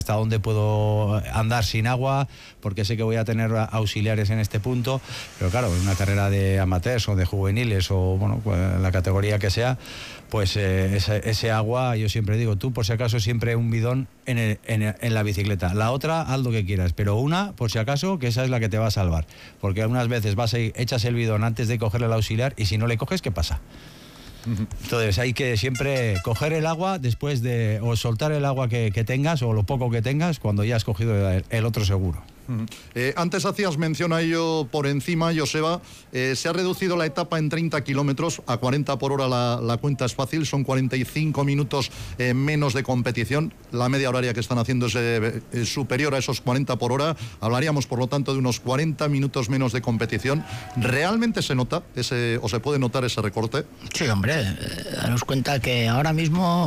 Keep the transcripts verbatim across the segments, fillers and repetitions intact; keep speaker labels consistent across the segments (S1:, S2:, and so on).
S1: hasta dónde puedo andar sin agua, porque sé que voy a tener auxiliares en este punto, pero claro, en una carrera de amateurs o de juveniles o bueno, en la categoría que sea, pues eh, ese, ese agua, yo siempre digo, tú por si acaso siempre un bidón en, el, en, el, en la bicicleta, la otra haz lo que quieras, pero una por si acaso, que esa es la que te va a salvar, porque algunas veces vas a ir, echas el bidón antes de cogerle el auxiliar y si no le coges, ¿qué pasa? Entonces hay que siempre coger el agua después de, o soltar el agua que, que tengas o lo poco que tengas cuando ya has cogido el, el otro seguro.
S2: Eh, antes hacías mención a ello por encima, Joseba, eh, se ha reducido la etapa en treinta kilómetros, a cuarenta por hora la, la cuenta es fácil, son cuarenta y cinco minutos eh, menos de competición, la media horaria que están haciendo es eh, eh, superior a esos cuarenta por hora, hablaríamos por lo tanto de unos cuarenta minutos menos de competición. ¿Realmente se nota ese, o se puede notar ese recorte?
S3: Sí, hombre, eh, daros cuenta que ahora mismo...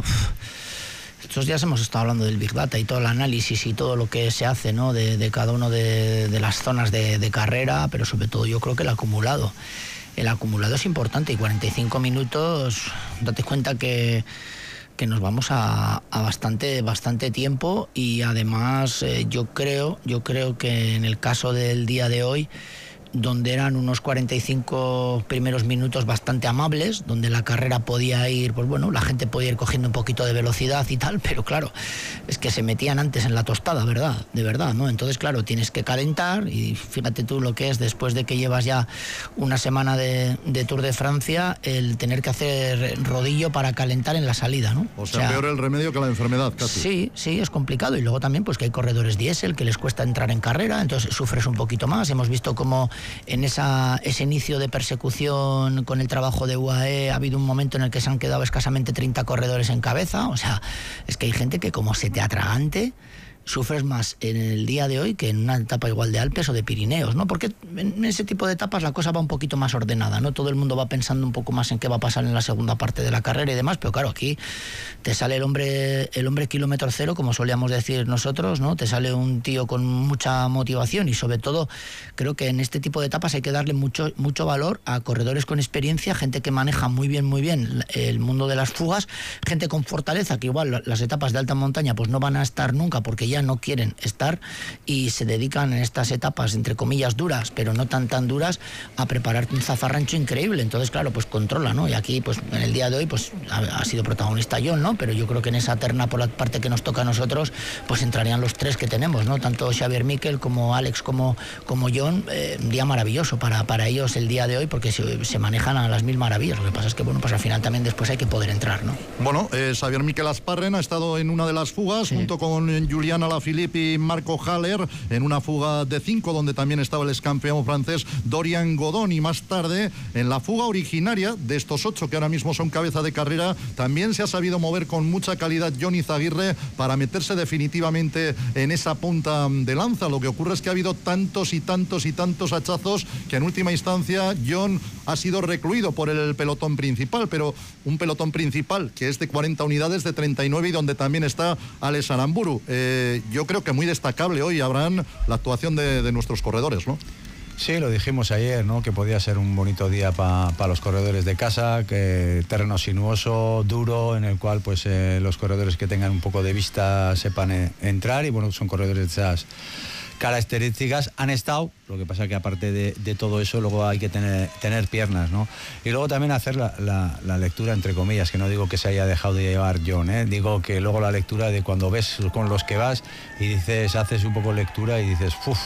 S3: Estos días hemos estado hablando del Big Data y todo el análisis y todo lo que se hace, ¿no? de, de cada una de, de las zonas de, de carrera, pero sobre todo yo creo que el acumulado. El acumulado es importante y cuarenta y cinco minutos, date cuenta que, que nos vamos a, a bastante, bastante tiempo y además eh, yo creo, yo creo que en el caso del día de hoy, donde eran unos cuarenta y cinco primeros minutos bastante amables, donde la carrera podía ir, pues bueno, la gente podía ir cogiendo un poquito de velocidad y tal, pero claro, es que se metían antes en la tostada, ¿verdad? De verdad, ¿no? Entonces, claro, tienes que calentar y fíjate tú lo que es después de que llevas ya una semana de, de Tour de Francia, el tener que hacer rodillo para calentar en la salida, ¿no?
S2: O sea, o sea peor el remedio que la enfermedad, casi.
S3: Sí, sí, es complicado y luego también pues que hay corredores diésel que les cuesta entrar en carrera, entonces sufres un poquito más. Hemos visto cómo en esa, ese inicio de persecución con el trabajo de U A E ha habido un momento en el que se han quedado escasamente treinta corredores en cabeza, o sea, es que hay gente que como se te atragante, sufres más en el día de hoy que en una etapa igual de Alpes o de Pirineos, ¿no? Porque en ese tipo de etapas la cosa va un poquito más ordenada, ¿no? Todo el mundo va pensando un poco más en qué va a pasar en la segunda parte de la carrera y demás, pero claro, aquí te sale el hombre el hombre kilómetro cero, como solíamos decir nosotros, ¿no? Te sale un tío con mucha motivación y sobre todo creo que en este tipo de etapas hay que darle mucho, mucho valor a corredores con experiencia, gente que maneja muy bien, muy bien el mundo de las fugas, gente con fortaleza, que igual las etapas de alta montaña pues no van a estar nunca porque ya ya no quieren estar y se dedican en estas etapas, entre comillas, duras, pero no tan tan duras, a preparar un zafarrancho increíble. Entonces, claro, pues controla, ¿no? Y aquí, pues en el día de hoy, pues ha, ha sido protagonista John, ¿no? Pero yo creo que en esa terna, por la parte que nos toca a nosotros, pues entrarían los tres que tenemos, ¿no? Tanto Xavier Miquel como Alex como, como John. Eh, un día maravilloso para, para ellos el día de hoy, porque se, se manejan a las mil maravillas. Lo que pasa es que, bueno, pues al final también después hay que poder entrar, ¿no?
S2: Bueno, eh, Xavier Miquel Asparren ha estado en una de las fugas, sí, junto con Julián Alaphilippe y Marco Haller, en una fuga de cinco, donde también estaba el ex campeón francés Dorian Godon, y más tarde, en la fuga originaria de estos ocho, que ahora mismo son cabeza de carrera, también se ha sabido mover con mucha calidad Jon Izaguirre para meterse definitivamente en esa punta de lanza. Lo que ocurre es que ha habido tantos y tantos y tantos hachazos que en última instancia Jon ha sido recluido por el pelotón principal, pero un pelotón principal que es de cuarenta unidades, de treinta y nueve, y donde también está Alex Aramburu. Eh, yo creo que muy destacable hoy, Abraham, la actuación de, de nuestros corredores, ¿no?
S1: Sí, lo dijimos ayer, ¿no? Que podía ser un bonito día para pa los corredores de casa, que terreno sinuoso, duro, en el cual pues eh, los corredores que tengan un poco de vista sepan eh, entrar, y bueno, son corredores de esas características, han estado, lo que pasa que aparte de, de todo eso luego hay que tener, tener piernas, ¿no? Y luego también hacer la, la, la lectura, entre comillas, que no digo que se haya dejado de llevar John, ¿eh? Digo que luego la lectura de cuando ves con los que vas y dices, haces un poco lectura y dices, uff,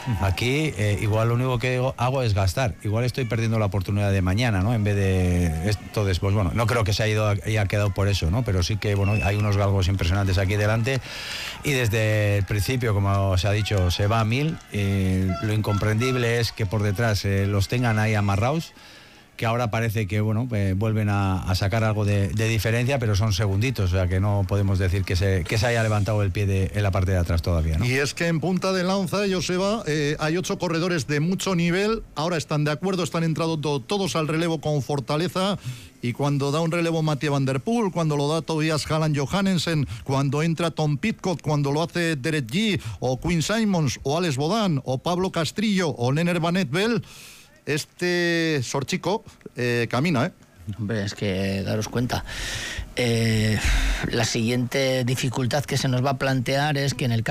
S1: aquí eh, igual lo único que hago es gastar, igual estoy perdiendo la oportunidad de mañana, ¿no? En vez de esto después, bueno, no creo que se haya ido, haya quedado por eso, ¿no? Pero sí que, bueno, hay unos galgos impresionantes aquí delante, y desde el principio, como se ha dicho, se va a mil. Eh, lo incomprendible es que por detrás eh, los tengan ahí amarrados, que ahora parece que, bueno, eh, vuelven a, a sacar algo de, de diferencia, pero son segunditos, o sea que no podemos decir que se, que se haya levantado el pie de, en la parte de atrás todavía, ¿no?
S2: Y es que en punta de lanza, Joseba, eh, hay ocho corredores de mucho nivel, ahora están de acuerdo, están entrando to, todos al relevo con fortaleza, y cuando da un relevo Mathieu Van Der Poel, cuando lo da Tobias Halland Johannesen, cuando entra Tom Pidcock, cuando lo hace Derek G, o Quinn Simmons, o Alex Bodán, o Pablo Castrillo, o Nenner Van Etbel, este sorchico eh, camina, ¿eh?
S3: Hombre, es que daros cuenta, eh, la siguiente dificultad que se nos va a plantear es que en el